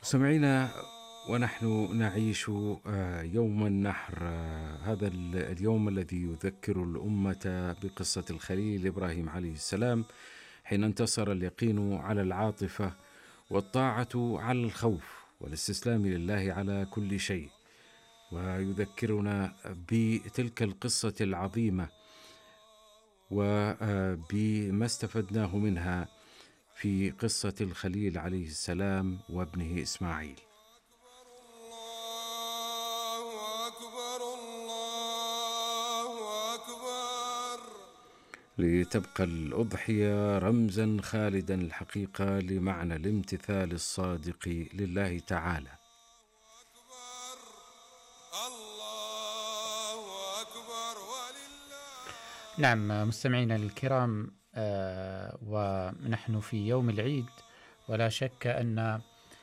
مستمعينا، ونحن نعيش يوم النحر، هذا اليوم الذي يذكر الأمة بقصة الخليل إبراهيم عليه السلام، حين انتصر اليقين على العاطفة والطاعة على الخوف والاستسلام لله على كل شيء. ويذكرنا بتلك القصة العظيمة وبما استفدناه منها في قصة الخليل عليه السلام وابنه إسماعيل. الله أكبر الله أكبر. لتبقى الأضحية رمزا خالدا الحقيقة لمعنى الامتثال الصادق لله تعالى. الله أكبر ولله. نعم مستمعينا الكرام، ونحن في يوم العيد، ولا شك أن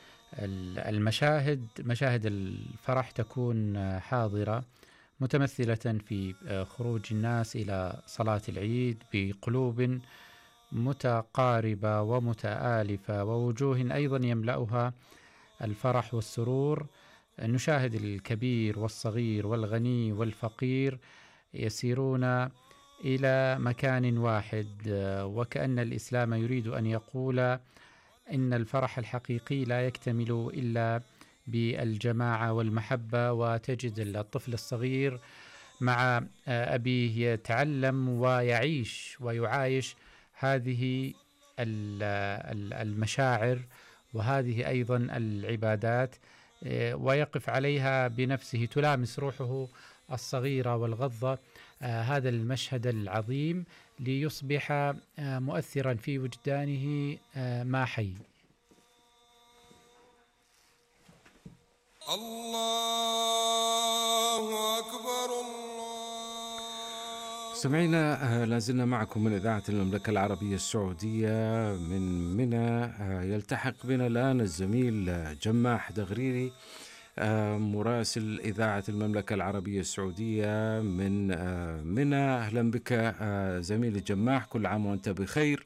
مشاهد الفرح تكون حاضرة، متمثلة في خروج الناس إلى صلاة العيد بقلوب متقاربة ومتآلفة ووجوه أيضا يملأها الفرح والسرور. نشاهد الكبير والصغير والغني والفقير يسيرون إلى مكان واحد، وكأن الإسلام يريد أن يقول إن الفرح الحقيقي لا يكتمل إلا بالجماعة والمحبة. وتجد الطفل الصغير مع أبيه يتعلم ويعيش ويعايش هذه المشاعر وهذه أيضا العبادات، ويقف عليها بنفسه، تلامس روحه الصغيرة والغضة هذا المشهد العظيم ليصبح مؤثرا في وجدانه ما حي. الله أكبر الله. سمعنا لازلنا معكم من إذاعة المملكة العربية السعودية من منى. يلتحق بنا الآن الزميل جماح دغريري، مراسل إذاعة المملكة العربية السعودية من منى. أهلا بك زميلي جماح، كل عام وأنت بخير.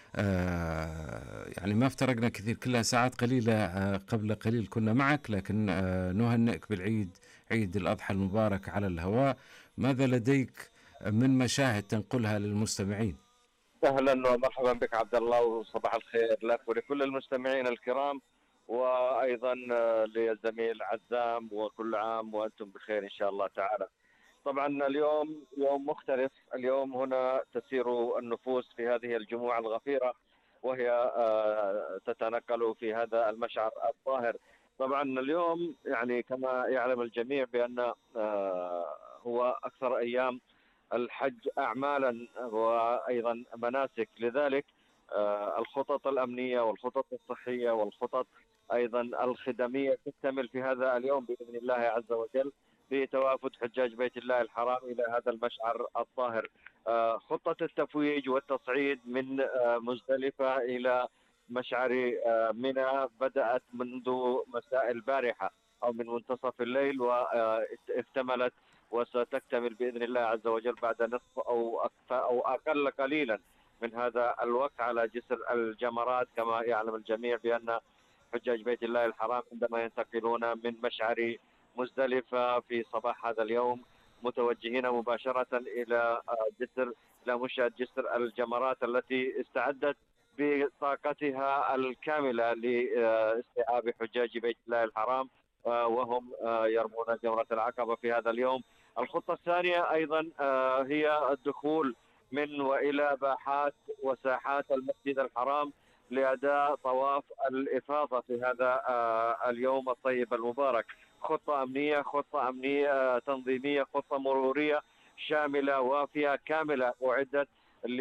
يعني ما افترقنا كثير، كلها ساعات قليلة، قبل قليل كنا معك، لكن نهنئك بالعيد، عيد الأضحى المبارك على الهواء. ماذا لديك من مشاهد تنقلها للمستمعين؟ اهلا ومرحبا بك عبد الله، وصباح الخير لك ولكل المستمعين الكرام، وايضا للزميل عزام، وكل عام وانتم بخير ان شاء الله تعالى. طبعا اليوم يوم مختلف، اليوم هنا تسير النفوس في هذه الجموع الغفيرة، وهي تتنقل في هذا المشعر الطاهر. طبعا اليوم يعني كما يعلم الجميع بأن هو أكثر أيام الحج أعمالا وأيضا مناسك، لذلك الخطط الأمنية والخطط الصحية والخطط أيضا الخدمية تكتمل في هذا اليوم بإذن الله عز وجل بتوافد حجاج بيت الله الحرام إلى هذا المشعر الطاهر. خطة التفويج والتصعيد من مزدلفة إلى مشعر منى بدأت منذ مساء البارحة أو من منتصف الليل، واكتملت وستكتمل بإذن الله عز وجل بعد نصف أو أكثر أو أقل قليلا من هذا الوقت على جسر الجمرات. كما يعلم الجميع بأن حجاج بيت الله الحرام عندما ينتقلون من مشعر مزدلفة في صباح هذا اليوم متوجهين مباشرة إلى إلى مشهد جسر الجمرات التي استعدت بطاقتها الكاملة لاستيعاب حجاج بيت الله الحرام، وهم يرمون جمرة العقبة في هذا اليوم. الخطة الثانية أيضا هي الدخول من وإلى باحات وساحات المسجد الحرام لأداء طواف الإفاضة في هذا اليوم الطيب المبارك. خطة أمنية تنظيمية، خطة مرورية شاملة وافية كاملة أعدت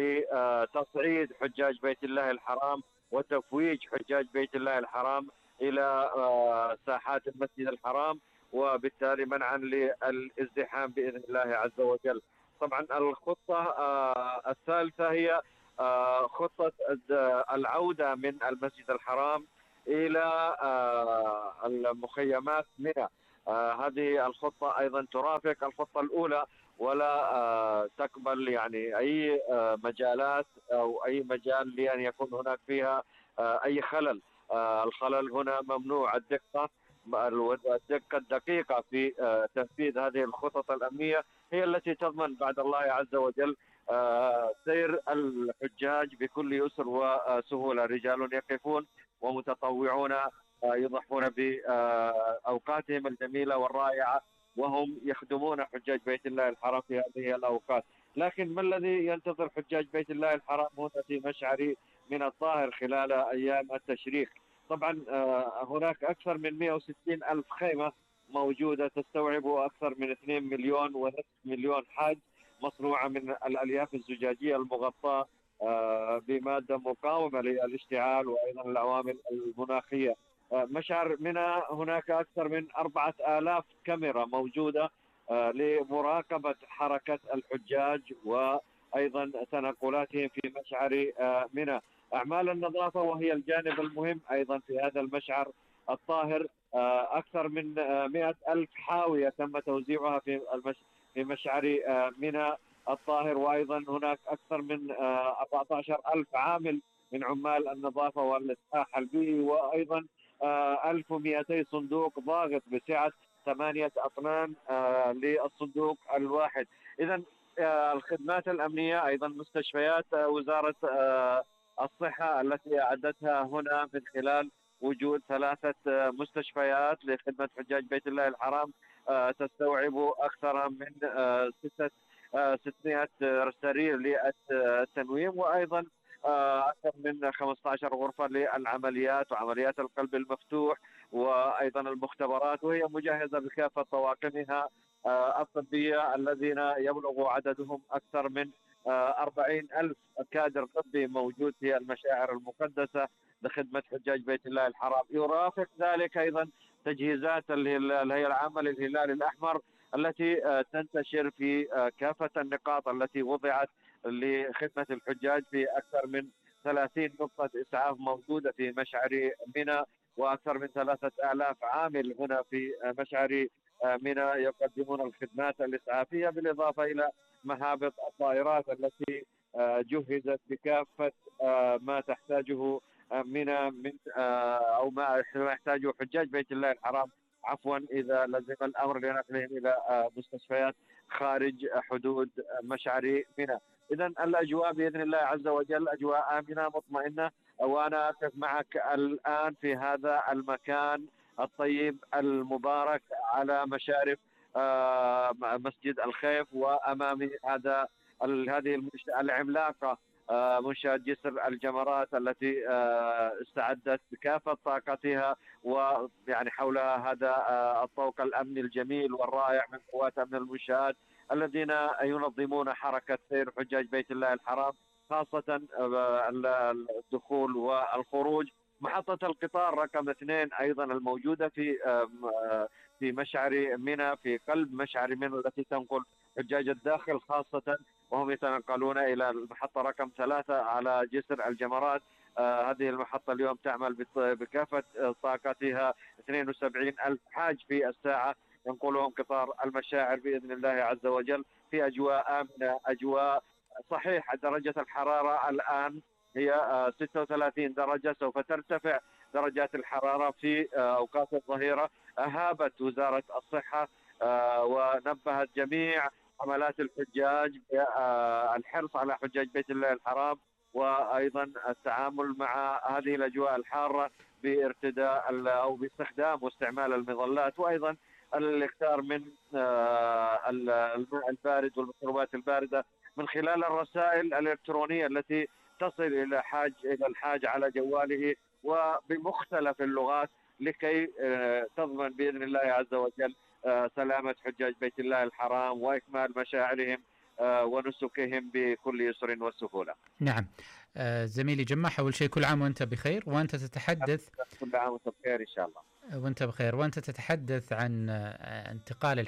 لتصعيد حجاج بيت الله الحرام وتفويج حجاج بيت الله الحرام إلى ساحات المسجد الحرام، وبالتالي منعا للازدحام بإذن الله عز وجل. طبعا الخطة الثالثة هي خطة العودة من المسجد الحرام إلى المخيمات منى. هذه الخطة أيضا ترافق الخطة الأولى، ولا تقبل يعني أي مجالات أو أي مجال لأن يكون هناك فيها أي خلل. الخلل هنا ممنوع. الدقة الدقيقة في تنفيذ هذه الخطط الأمنية هي التي تضمن بعد الله عز وجل سير الحجاج بكل يسر وسهولة. رجال يقفون ومتطوعون يضحون بأوقاتهم الجميلة والرائعة وهم يخدمون حجاج بيت الله الحرام في هذه الأوقات. لكن ما الذي ينتظر حجاج بيت الله الحرام هنا في مشعر من الطاهر خلال أيام التشريق؟ طبعا هناك أكثر من 160 ألف خيمة موجودة تستوعب أكثر من 2 مليون ونصف مليون حاج، مصنوعة من الألياف الزجاجية المغطاة بمادة مقاومة للاشتعال وأيضا العوامل المناخية. مشعر منى هناك أكثر من 4000 كاميرا موجودة لمراقبة حركة الحجاج وأيضا تنقلاتهم في مشعر منى. أعمال النظافة وهي الجانب المهم أيضا في هذا المشعر الطاهر. أكثر من 100 ألف حاوية تم توزيعها في مشعر منى الطاهر، وأيضا هناك أكثر من 14 ألف عامل من عمال النظافة والإصلاح البيئي، وأيضا 1200 صندوق ضاغط بسعة 8 أطنان للصندوق الواحد. إذا الخدمات الأمنية أيضا مستشفيات وزارة الصحة التي أعدتها هنا من خلال وجود 3 مستشفيات لخدمة حجاج بيت الله الحرام تستوعب أكثر من 600 سرير للتنويم، وأيضا أكثر من 15 غرفة للعمليات وعمليات القلب المفتوح وأيضا المختبرات، وهي مجهزة بكافة طواقمها الطبية الذين يبلغ عددهم أكثر من 40 ألف كادر طبي موجود في المشاعر المقدسة لخدمة حجاج بيت الله الحرام. يرافق ذلك أيضا تجهيزات الهيئة العامة للهلال الأحمر التي تنتشر في كافة النقاط التي وضعت لخدمة الحجاج في أكثر من 30 نقطة إسعاف موجودة في مشعر منى، وأكثر من 3000 عامل هنا في مشعر منى يقدمون الخدمات الإسعافية، بالإضافة إلى مهابط الطائرات التي جهزت بكافة ما تحتاجه منى من أو ما يحتاجه حجاج بيت الله الحرام عفوا إذا لزم الأمر لنقلهم إلى مستشفيات خارج حدود مشعر منى. إذا الأجواء بإذن الله عز وجل أجواء آمنة مطمئنة، وأنا أقف معك الآن في هذا المكان الطيب المبارك على مشارف مسجد الخيف، وأمامي هذه العملاقة منشأة جسر الجمرات التي استعدت بكافة طاقتها، ويعني حولها هذا الطوق الأمني الجميل والرائع من قوات أمن المنشآت الذين ينظمون حركة سير حجاج بيت الله الحرام، خاصة الدخول والخروج. محطة القطار رقم 2 أيضا الموجودة في مشعر منى، في قلب مشعر منى التي تنقل حجاج الداخل خاصة وهم يتنقلون إلى المحطة رقم 3 على جسر الجمرات. هذه المحطة اليوم تعمل بكافة طاقتها، 72 ألف حاج في الساعة ينقلهم قطار المشاعر بإذن الله عز وجل في أجواء آمنة. أجواء صحيح درجة الحرارة الآن هي 36 درجة، سوف ترتفع درجات الحرارة في أوقات الظهيرة. أهابت وزارة الصحة ونبهت جميع حملات الحجاج الحرص على حجاج بيت الله الحرام، وأيضا التعامل مع هذه الأجواء الحارة بارتداء أو باستخدام واستعمال المظلات، وأيضا الاكثار من الماء البارد والمشروبات الباردة من خلال الرسائل الإلكترونية التي تصل إلى الحاج على جواله وبمختلف اللغات لكي تضمن بإذن الله عز وجل سلامة حجاج بيت الله الحرام وإكمال مشاعرهم ونسكهم بكل يسر وسهولة. نعم. زميلي جماح، أول شيء كل عام وأنت بخير، وأنت تتحدث كل عام وأنت بخير إن شاء الله. وأنت بخير وأنت تتحدث عن انتقال